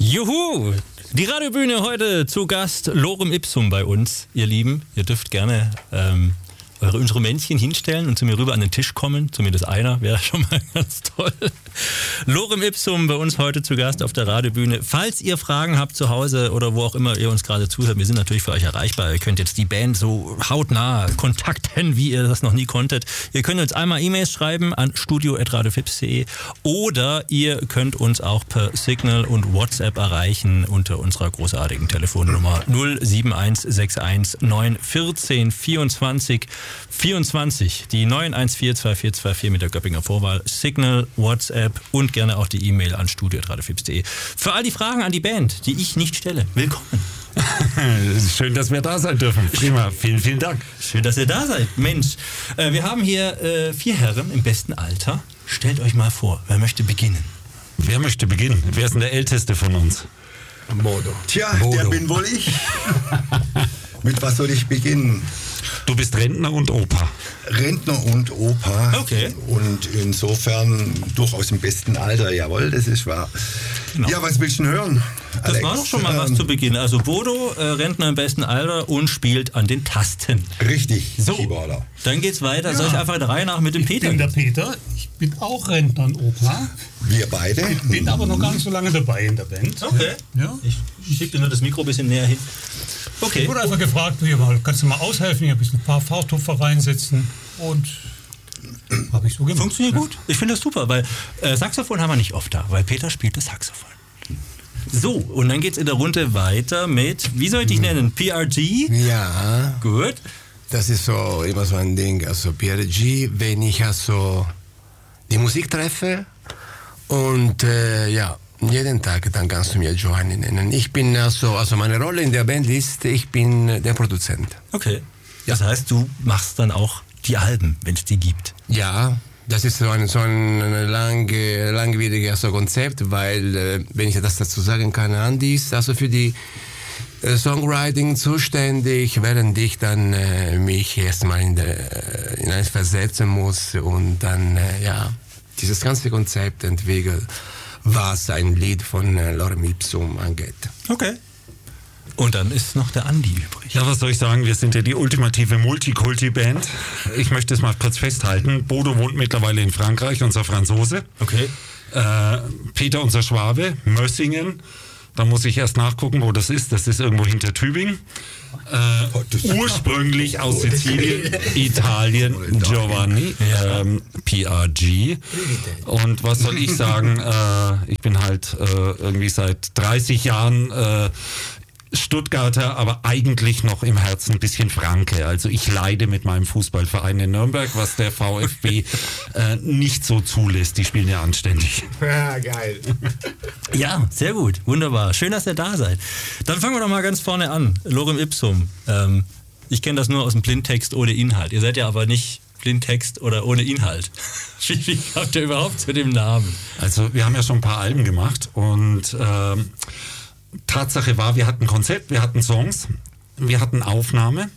Juhu! Die Radiobühne heute zu Gast Lorem Ipsum bei uns, ihr Lieben. Ihr dürft gerne eure Instrumentchen hinstellen und zu mir rüber an den Tisch kommen. Zumindest einer wäre schon mal ganz toll. Lorem Ipsum bei uns heute zu Gast auf der Radiobühne. Falls ihr Fragen habt zu Hause oder wo auch immer ihr uns gerade zuhört, wir sind natürlich für euch erreichbar. Ihr könnt jetzt die Band so hautnah kontakten, wie ihr das noch nie konntet. Ihr könnt uns einmal E-Mails schreiben an studio@radiofips.de oder ihr könnt uns auch per Signal und WhatsApp erreichen unter unserer großartigen Telefonnummer 07161 914 24 24, die 9142424 mit der Göppinger Vorwahl, Signal, WhatsApp und gerne auch die E-Mail an studio@radiofips.de. Für all die Fragen an die Band, die ich nicht stelle, willkommen. Schön, dass wir da sein dürfen. Prima, vielen, vielen Dank. Schön, dass ihr da seid. Mensch, wir haben hier 4 Herren im besten Alter. Stellt euch mal vor, wer möchte beginnen? Wer möchte beginnen? Wer ist denn der Älteste von uns? Bodo. Tja, der bin wohl ich. Mit was soll ich beginnen? Du bist Rentner und Opa. Rentner und Opa. Okay. Und insofern durchaus im besten Alter, jawohl, das ist wahr. Genau. Ja, was willst du denn hören, Das Alex? war doch schon mal was zu Beginn. Also Bodo, Rentner im besten Alter und spielt an den Tasten. Richtig, So, Keyboarder. dann geht's weiter. Soll ich einfach der Reihe nach mit dem Ich Peter? bin der Peter, ich bin auch Rentner und Opa, Wir beide. bin aber noch gar nicht so lange dabei in der Band. Okay. Ja. Ich schieb dir nur das Mikro ein bisschen näher hin. Okay. Ich wurde einfach gefragt, hier mal, kannst du mal aushelfen, hier ein paar Fahrtupfer reinsetzen und habe ich so gemacht. Funktioniert gut. Ich finde das super, weil Saxophon haben wir nicht oft da, weil Peter spielt das Saxophon. So, und dann geht's in der Runde weiter mit, wie soll ich dich nennen? PRG? Ja, Gut. das ist so immer so ein Ding. Also PRG, wenn ich also die Musik treffe und ja, jeden Tag, dann kannst du mir Giovanni nennen. Ich bin also meine Rolle in der Band ist, ich bin der Produzent. Okay. Das heißt, du machst dann auch die Alben, wenn es die gibt. Ja, das ist so ein langwieriges Konzept, weil, wenn ich das dazu sagen kann, Andi ist also für die Songwriting zuständig, während ich dann mich erstmal in eins versetzen muss und dann, ja, dieses ganze Konzept entwickelt, was ein Lied von Lorem Ipsum angeht. Okay. Und dann ist noch der Andi übrig. Ja, was soll ich sagen? Wir sind ja die ultimative Multikulti-Band. Ich möchte es mal kurz festhalten. Bodo wohnt mittlerweile in Frankreich, unser Franzose. Okay. Peter, unser Schwabe, Mössingen. Da muss ich erst nachgucken, wo das ist. Das ist irgendwo hinter Tübingen. Ursprünglich aus Sizilien, Italien, Giovanni, PRG. Und was soll ich sagen? Ich bin halt irgendwie seit 30 Jahren Stuttgarter, aber eigentlich noch im Herzen ein bisschen Franke. Also ich leide mit meinem Fußballverein in Nürnberg, was der VfB nicht so zulässt. Die spielen ja anständig. Ja, geil. Ja, sehr gut. Wunderbar. Schön, dass ihr da seid. Dann fangen wir doch mal ganz vorne an. Lorem Ipsum. Ich kenne das nur aus dem Blindtext ohne Inhalt. Ihr seid ja aber nicht Blindtext oder ohne Inhalt. Wie habt ihr überhaupt zu dem Namen? Also wir haben ja schon ein paar Alben gemacht und Tatsache war, wir hatten Konzept, wir hatten Songs, wir hatten Aufnahme.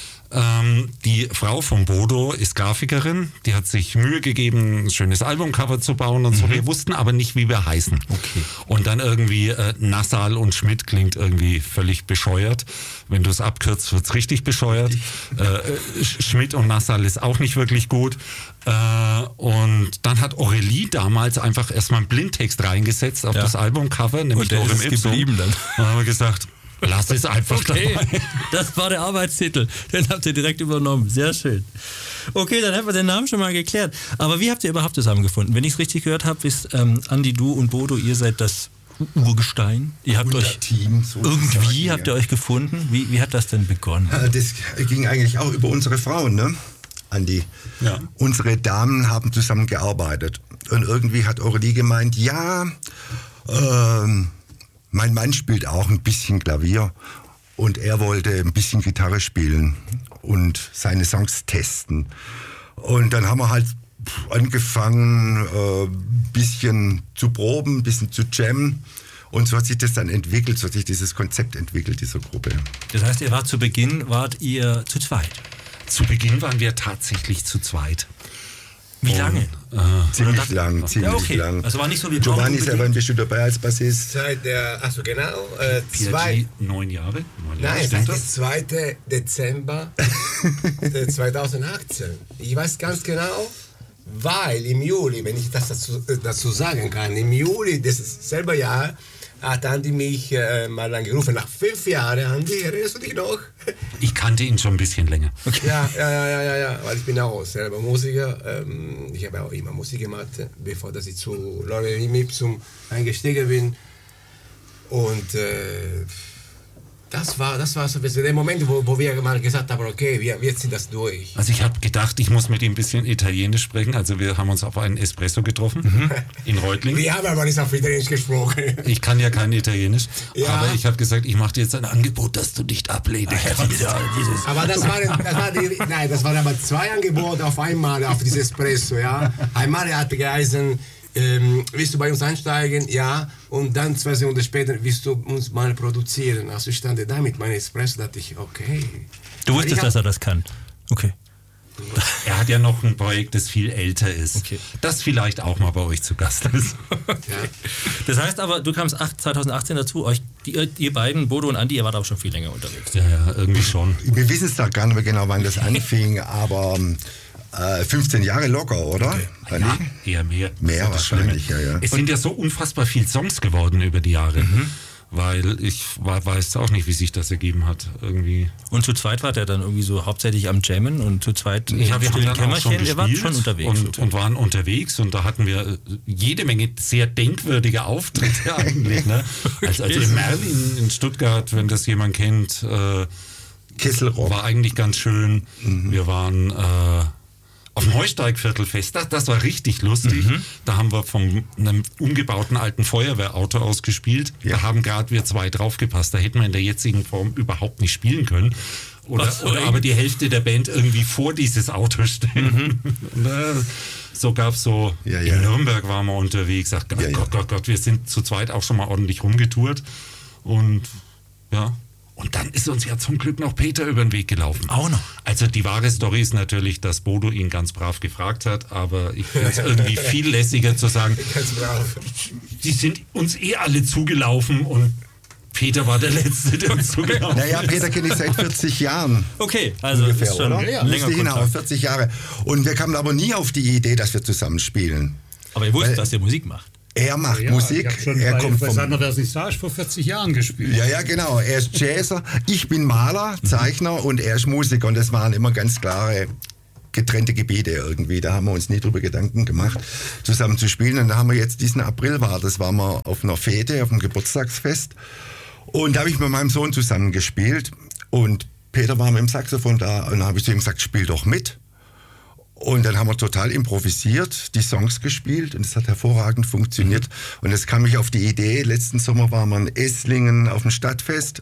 Die Frau von Bodo ist Grafikerin, die hat sich Mühe gegeben, ein schönes Albumcover zu bauen und so. Wir wussten aber nicht, wie wir heißen. Okay. Und dann irgendwie Nassal und Schmidt klingt irgendwie völlig bescheuert. Wenn du es abkürzt, wird's richtig bescheuert. Schmidt und Nassal ist auch nicht wirklich gut. Und dann hat Aurelie damals einfach erstmal einen Blindtext reingesetzt auf das Albumcover, nämlich Und der Lorem ist Ipsum. geblieben dann. Dann haben wir gesagt, lass es einfach Okay, dabei. das war der Arbeitstitel. Den habt ihr direkt übernommen. Sehr schön. Okay, dann haben wir den Namen schon mal geklärt. Aber wie habt ihr überhaupt zusammengefunden? Wenn ich es richtig gehört habe, ist Andi, du und Bodo, ihr seid das Urgestein. Ihr habt euch Team, irgendwie habt ihr euch gefunden. Wie hat das denn begonnen? Das ging eigentlich auch über unsere Frauen, ne? Andi. Ja. Unsere Damen haben zusammen gearbeitet. Und irgendwie hat Aurelie gemeint, ja, mein Mann spielt auch ein bisschen Klavier und er wollte ein bisschen Gitarre spielen und seine Songs testen. Und dann haben wir halt angefangen, ein bisschen zu proben, ein bisschen zu jammen. Und so hat sich das dann entwickelt, so hat sich dieses Konzept entwickelt, dieser Gruppe. Das heißt, zu Beginn wart ihr zu zweit. Zu Beginn waren wir tatsächlich zu zweit. Wie lange? Ziemlich lang. Ja, okay. Also war nicht so wie Giovanni, seit wann bist du dabei als Bassist? Seit der, also genau, PRG 9 Jahre? Nein, stimmt seit das? dem 2. Dezember 2018. Ich weiß ganz genau, weil im Juli, wenn ich das dazu sagen kann, im Juli des selben Jahr hat Andi mich mal angerufen, nach 5 Jahren. Andi, erinnerst du dich noch? Ich kannte ihn schon ein bisschen länger. Okay. Ja, weil ich bin auch selber Musiker. Ich habe auch immer Musik gemacht, bevor dass ich zu Lorem Ipsum eingestiegen bin. Und das war so der Moment, wo wir mal gesagt haben, okay, wir ziehen das durch. Also ich habe gedacht, ich muss mit ihm ein bisschen Italienisch sprechen. Also wir haben uns auf einen Espresso getroffen in Reutlingen. Wir haben aber nicht auf Italienisch gesprochen. Ich kann ja kein Italienisch, Ja. aber ich habe gesagt, ich mache dir jetzt ein Angebot, das du nicht ablehnen kannst. Aber das waren aber 2 Angebote auf einmal auf dieses Espresso, ja. Einmal hat geheißen, willst du bei uns einsteigen? Ja. Und dann 2 Sekunden später, willst du uns mal produzieren? Also ich stand da mit meinem Espresso, dachte ich, okay. Du wusstest, dass er das kann. Okay. Er hat ja noch ein Projekt, das viel älter ist. Okay. Das vielleicht auch mal bei euch zu Gast ist. Ja. Das heißt aber, du kamst 2018 dazu, ihr beiden, Bodo und Andi, ihr wart auch schon viel länger unterwegs. Ja, irgendwie schon. Wir wissen es da gar nicht mehr genau, wann das anfing, aber 15 Jahre locker, oder? Ja, eher mehr. Mehr Das ist das wahrscheinlich, Schlimme. ja. Es sind ja so unfassbar viele Songs geworden über die Jahre. Weil ich weiß auch nicht, wie sich das ergeben hat. Irgendwie. Und zu zweit wart ihr dann irgendwie so hauptsächlich am Jammen und zu zweit Wir haben dann auch schon ihr wart gespielt schon unterwegs. und waren unterwegs und da hatten wir jede Menge sehr denkwürdige Auftritte eigentlich. Ne? Also im Merlin in Stuttgart, wenn das jemand kennt, Kesselrock. war eigentlich ganz schön. Wir waren auf dem Heusteigviertelfest, das war richtig lustig. Da haben wir von einem umgebauten alten Feuerwehrauto aus gespielt. Ja. Da haben gerade wir 2 draufgepasst. Da hätten wir in der jetzigen Form überhaupt nicht spielen können. Oder aber die Hälfte der Band irgendwie vor dieses Auto stellen. So gab es so, Ja, ja. in Nürnberg waren wir unterwegs. Ach Gott, Ja, ja. Gott, wir sind zu zweit auch schon mal ordentlich rumgetourt. Und ja. Und dann ist uns ja zum Glück noch Peter über den Weg gelaufen. Auch noch? Also die wahre Story ist natürlich, dass Bodo ihn ganz brav gefragt hat, aber ich finde es irgendwie viel lässiger zu sagen, Ganz brav. die sind uns alle zugelaufen und Peter war der Letzte, der uns zugelaufen ist. Naja, Peter kenne ich seit 40 Jahren. Okay, also Ungefähr, ist schon oder? länger Müsste hinhauen, Kontakt. 40 Jahre. Und wir kamen aber nie auf die Idee, dass wir zusammen spielen. Aber ihr wusstet, Weil- dass ihr Musik macht. Er macht Ich Musik, habe schon er kommt bei vom... seiner Vernissage vor 40 Jahren gespielt. Ja, genau. Er ist Jazzer, ich bin Maler, Zeichner und er ist Musiker. Und das waren immer ganz klare getrennte Gebiete irgendwie. Da haben wir uns nie drüber Gedanken gemacht, zusammen zu spielen. Und da haben wir jetzt diesen April das waren wir auf einer Fete, auf einem Geburtstagsfest. Und da habe ich mit meinem Sohn zusammen gespielt. Und Peter war mit dem Saxophon da. Und dann habe ich zu ihm gesagt, spiel doch mit. Und dann haben wir total improvisiert, die Songs gespielt und es hat hervorragend funktioniert. Und es kam mich auf die Idee, letzten Sommer waren wir in Esslingen auf dem Stadtfest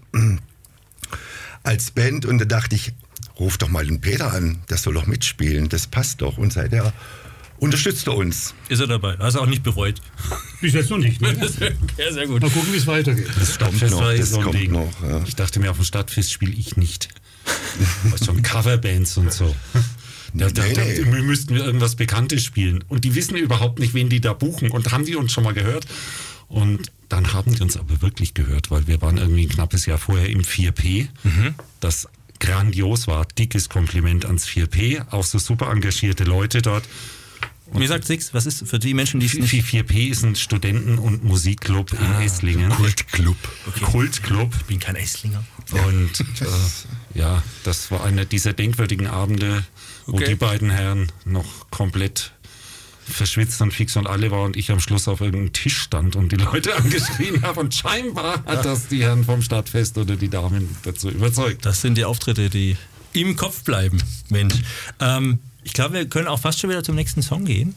als Band und da dachte ich, ruf doch mal den Peter an, der soll doch mitspielen, das passt doch. Und seither unterstützt er uns. Ist er dabei? Hast du auch nicht bereut? Bis jetzt noch nicht. Ne? Ja, sehr gut. Mal gucken, wie es weitergeht. Das Stadtfest noch, war das so ein kommt Ding. noch, ja. Ich dachte mir, auf dem Stadtfest spiele ich nicht. Schon Coverbands und so. Da müssten wir irgendwas Bekanntes spielen. Und die wissen überhaupt nicht, wen die da buchen. Und haben die uns schon mal gehört? Und dann haben die uns aber wirklich gehört, weil wir waren irgendwie ein knappes Jahr vorher im 4P. Das grandios war. Dickes Kompliment ans 4P. Auch so super engagierte Leute dort. Wie sagt Six, was ist für die Menschen, die es nicht... 4P ist ein Studenten- und Musikclub in Esslingen. Kultclub. Kultclub. Ich bin kein Esslinger. Und ja, das war einer dieser denkwürdigen Abende, wo Okay. die beiden Herren noch komplett verschwitzt und fix und alle war und ich am Schluss auf irgendeinem Tisch stand und die Leute angeschrien habe. Und scheinbar hat das die Herren vom Stadtfest oder die Damen dazu überzeugt. Das sind die Auftritte, die im Kopf bleiben, Mensch. Ich glaube, wir können auch fast schon wieder zum nächsten Song gehen.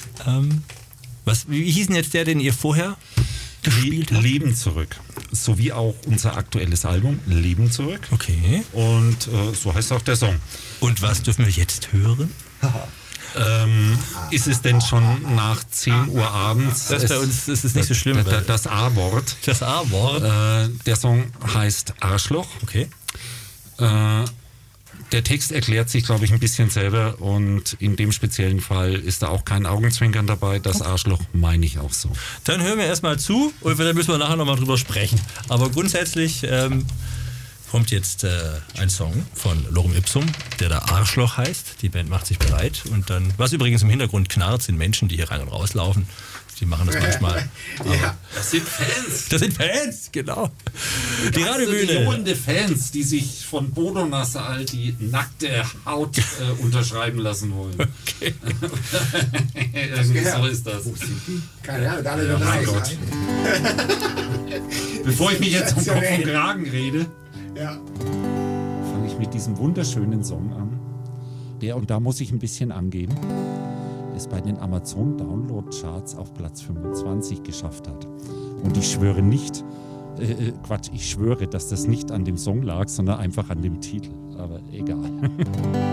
Wie hieß denn jetzt der, den ihr vorher gespielt habt? Leben zurück. Sowie auch unser aktuelles Album Leben zurück. Okay. Und so heißt auch der Song. Und was dürfen wir jetzt hören? Ist es denn schon nach 10 Uhr abends? Das bei uns ist es nicht so schlimm. weil Das A-Wort. Das A-Wort. Der Song heißt Arschloch. Okay. Der Der Text erklärt sich, glaube ich, ein bisschen selber und in dem speziellen Fall ist da auch kein Augenzwinkern dabei. Das Arschloch meine ich auch so. Dann hören wir erstmal zu und dann müssen wir nachher nochmal drüber sprechen. Aber grundsätzlich kommt jetzt ein Song von Lorem Ipsum, der da Arschloch heißt. Die Band macht sich bereit und dann, was übrigens im Hintergrund knarrt, sind Menschen, die hier rein und rauslaufen. Die machen das manchmal. Ja, das sind Fans. Das sind Fans, genau. Die Radiobühne. Millionen Fans, die sich von Bodo Nassal die nackte Haut unterschreiben lassen wollen. Okay. So ist das. Keine Ahnung, alle Ja, mein Gott. Bevor ich mich jetzt um Kopf und Kragen rede, fange ich mit diesem wunderschönen Song an. Der, und da muss ich ein bisschen angeben, es bei den Amazon Download Charts auf Platz 25 geschafft hat. Und ich schwöre nicht, ich schwöre, dass das nicht an dem Song lag, sondern einfach an dem Titel. Aber egal.